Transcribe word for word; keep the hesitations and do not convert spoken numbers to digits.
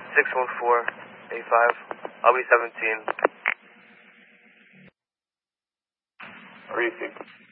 six one four eight five. I'll be seventeen. Received.